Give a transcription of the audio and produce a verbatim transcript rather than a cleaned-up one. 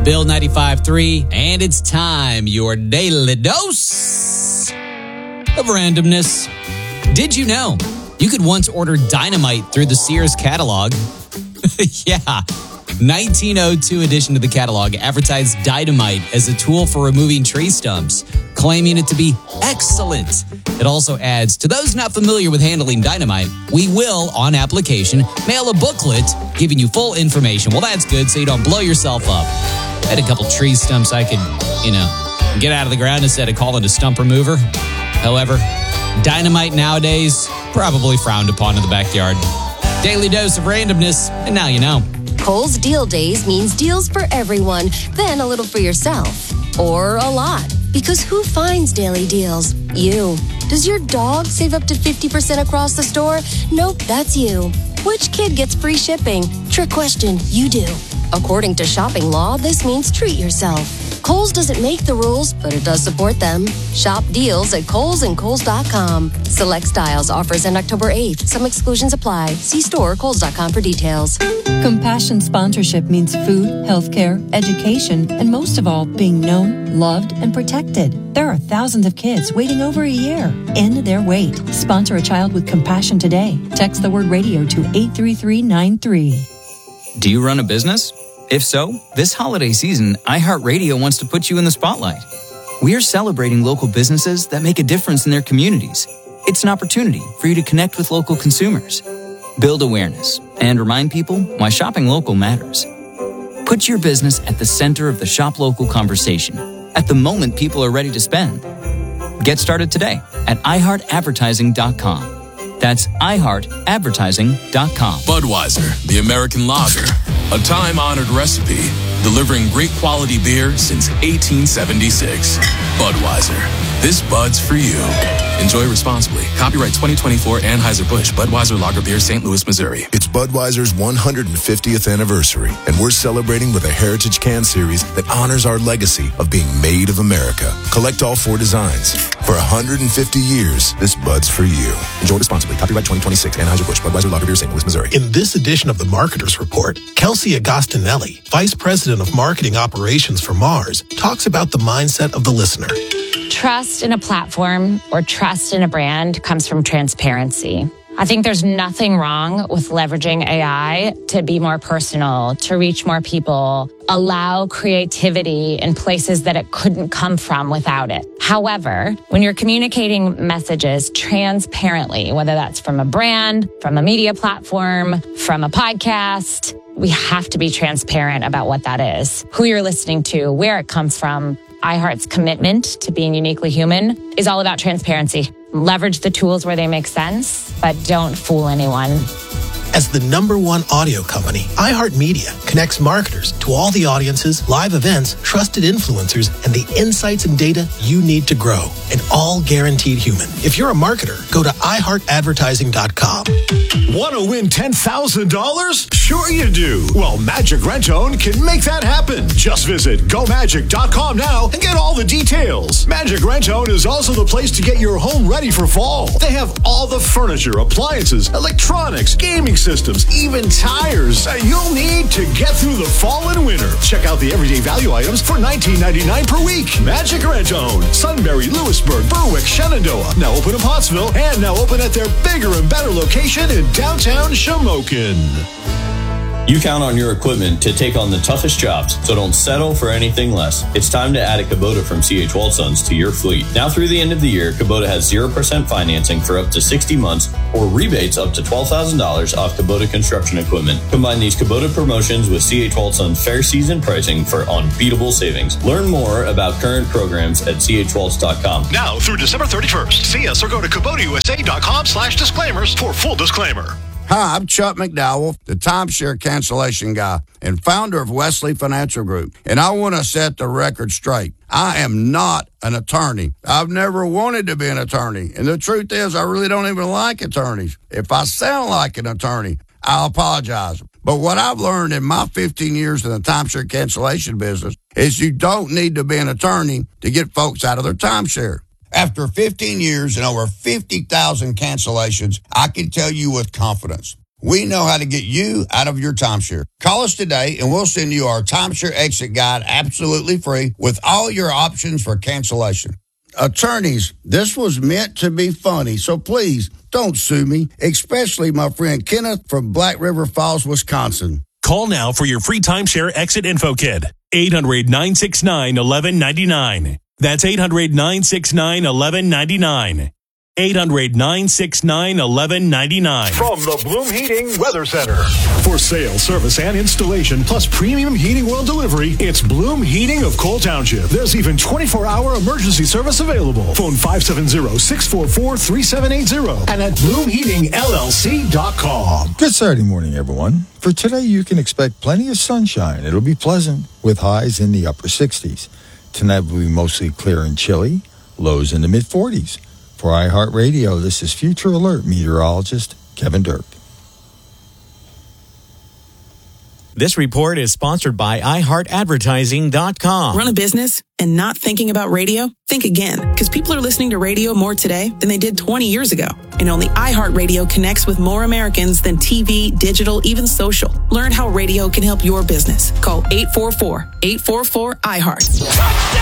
Bill ninety-five point three, and it's time, your daily dose of randomness. Did you know you could once order dynamite through the Sears catalog? Yeah. nineteen oh two edition of the catalog advertised dynamite as a tool for removing tree stumps, claiming it to be excellent. It also adds, to those not familiar with handling dynamite, we will, on application, mail a booklet giving you full information. Well, that's good, so you don't blow yourself up. I had a couple tree stumps I could, you know, get out of the ground instead of calling a stump remover. However, dynamite nowadays, probably frowned upon in the backyard. Daily dose of randomness, and now you know. Kohl's Deal Days means deals for everyone, then a little for yourself. Or a lot. Because who finds daily deals? You. Does your dog save up to fifty percent across the store? Nope, that's you. Which kid gets free shipping? Trick question, you do. According to shopping law, this means treat yourself. Kohl's doesn't make the rules, but it does support them. Shop deals at Kohl's and Kohl's dot com. Select styles, offers end October eighth. Some exclusions apply. See store or Kohl's dot com for details. Compassion sponsorship means food, healthcare, education, and most of all, being known, loved, and protected. There are thousands of kids waiting over a year. End their wait. Sponsor a child with compassion today. Text the word radio to eight three three nine three. Do you run a business? If so, this holiday season, iHeartRadio wants to put you in the spotlight. We are celebrating local businesses that make a difference in their communities. It's an opportunity for you to connect with local consumers, build awareness, and remind people why shopping local matters. Put your business at the center of the shop local conversation at the moment people are ready to spend. Get started today at i heart advertising dot com. That's i heart advertising dot com. Budweiser, the American lager, a time-honored recipe delivering great quality beer since eighteen seventy-six. Budweiser, this Bud's for you. Enjoy responsibly. Copyright twenty twenty-four Anheuser-Busch Budweiser Lager Beer, Saint Louis, Missouri. It's Budweiser's one hundred fiftieth anniversary, and we're celebrating with a Heritage Can Series that honors our legacy of being made of America. Collect all four designs. For one hundred fifty years, this Bud's for you. Enjoy responsibly. Copyright twenty twenty-six Anheuser-Busch Budweiser Lager Beer, Saint Louis, Missouri. In this edition of the Marketer's Report, Kelsey Agostinelli, Vice President of Marketing Operations for Mars, talks about the mindset of the listener. Trust in a platform or trust in a brand comes from transparency. I think there's nothing wrong with leveraging A I to be more personal, to reach more people, allow creativity in places that it couldn't come from without it. However, when you're communicating messages transparently, whether that's from a brand, from a media platform, from a podcast, we have to be transparent about what that is, who you're listening to, where it comes from. iHeart's commitment to being uniquely human is all about transparency. Leverage the tools where they make sense, but don't fool anyone. As the number one audio company, iHeartMedia connects marketers to all the audiences, live events, trusted influencers, and the insights and data you need to grow, and all guaranteed human. If you're a marketer, go to i heart advertising dot com. Want to win ten thousand dollars? Sure you do. Well, Magic Rentone can make that happen. Just visit go magic dot com now and get all the details. Magic Rentone is also the place to get your home ready for fall. They have all the furniture, appliances, electronics, gaming systems, even tires that you'll need to get through the fall and winter. Check out the everyday value items for nineteen ninety-nine per week. Magic Rentone, Sunbury, Lewisburg, Berwick, Shenandoah. Now open in Pottsville and now open at their bigger and better location in downtown Shamokin. You count on your equipment to take on the toughest jobs, so don't settle for anything less. It's time to add a Kubota from C H. Waldsons to your fleet. Now through the end of the year, Kubota has zero percent financing for up to sixty months or rebates up to twelve thousand dollars off Kubota construction equipment. Combine these Kubota promotions with C H. Waldsons fair season pricing for unbeatable savings. Learn more about current programs at c h waltz dot com. Now through December thirty-first, see us or go to kubota u s a dot com slash disclaimers for full disclaimer. Hi, I'm Chuck McDowell, the timeshare cancellation guy and founder of Wesley Financial Group, and I want to set the record straight. I am not an attorney. I've never wanted to be an attorney, and the truth is I really don't even like attorneys. If I sound like an attorney, I'll apologize. But what I've learned in my fifteen years in the timeshare cancellation business is you don't need to be an attorney to get folks out of their timeshare. After fifteen years and over fifty thousand cancellations, I can tell you with confidence, We know how to get you out of your timeshare. Call us today and we'll send you our timeshare exit guide absolutely free with all your options for cancellation. Attorneys, this was meant to be funny, so please don't sue me, especially my friend Kenneth from Black River Falls, Wisconsin. Call now for your free timeshare exit info kit. eight hundred, nine six nine, one one nine nine. That's eight hundred, nine six nine, one one nine nine. eight hundred, nine six nine, one one nine nine. From the Bloom Heating Weather Center. For sale, service, and installation, plus premium heating oil delivery, it's Bloom Heating of Cole Township. There's even twenty-four hour emergency service available. Phone five seven zero, six four four, three seven eight zero and at bloom heating L L C dot com. Good Saturday morning, everyone. For today, you can expect plenty of sunshine. It'll be pleasant with highs in the upper sixties. Tonight will be mostly clear and chilly, lows in the mid forties. For iHeartRadio, this is Future Alert meteorologist Kevin Dirk. This report is sponsored by i heart advertising dot com. Run a business and not thinking about radio? Think again, because people are listening to radio more today than they did twenty years ago. And only iHeartRadio connects with more Americans than T V, digital, even social. Learn how radio can help your business. Call eight four four, eight four four, I heart.